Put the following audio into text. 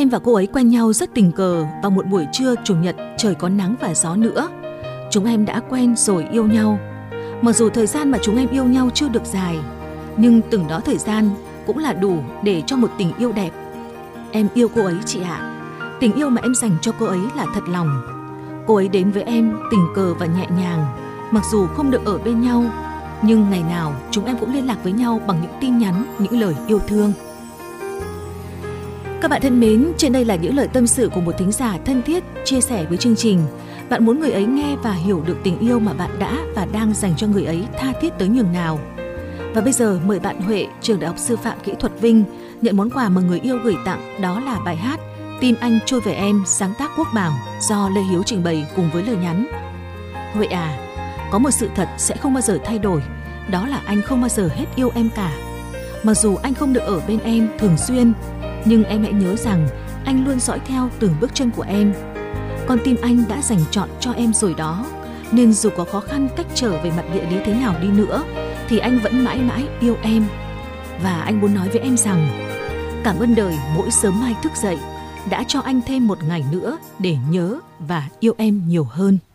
Em và cô ấy quen nhau rất tình cờ vào một buổi trưa chủ nhật trời có nắng và gió nữa. Chúng em đã quen rồi yêu nhau. Mặc dù thời gian mà chúng em yêu nhau chưa được dài, nhưng từng đó thời gian cũng là đủ để cho một tình yêu đẹp. Em yêu cô ấy chị ạ. Tình yêu mà em dành cho cô ấy là thật lòng. Cô ấy đến với em tình cờ và nhẹ nhàng. Mặc dù không được ở bên nhau, nhưng ngày nào chúng em cũng liên lạc với nhau bằng những tin nhắn, những lời yêu thương. Các bạn thân mến, trên đây là những lời tâm sự của một thính giả thân thiết chia sẻ với chương trình. Bạn muốn người ấy nghe và hiểu được tình yêu mà bạn đã và đang dành cho người ấy tha thiết tới nhường nào. Và bây giờ mời bạn Huệ, trường Đại học Sư phạm Kỹ thuật Vinh, nhận món quà mà người yêu gửi tặng, đó là bài hát Tim Anh Trôi Về Em sáng tác Quốc Bảo do Lê Hiếu trình bày cùng với lời nhắn. Huệ à, có một sự thật sẽ không bao giờ thay đổi, đó là anh không bao giờ hết yêu em cả. Mặc dù anh không được ở bên em thường xuyên, nhưng em hãy nhớ rằng anh luôn dõi theo từng bước chân của em. Con tim anh đã dành trọn cho em rồi đó, nên dù có khó khăn cách trở về mặt địa lý thế nào đi nữa, thì anh vẫn mãi mãi yêu em. Và anh muốn nói với em rằng, cảm ơn đời mỗi sớm mai thức dậy đã cho anh thêm một ngày nữa để nhớ và yêu em nhiều hơn.